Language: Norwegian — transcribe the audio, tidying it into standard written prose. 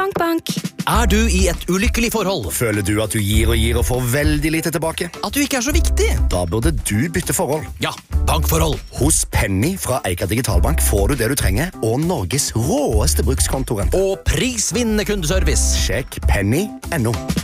Bank, bank. Er du i et ulykkelig forhold? Føler du at du gir og får veldig lite tilbake? At du ikke er så viktig? Da burde du bytte forhold. Ja, bankforhold. Hos Penny fra Eika Digitalbank får du det du trenger, og Norges råeste brukskontorent. Og prisvinnende kundeservice. Sjekk penny.no.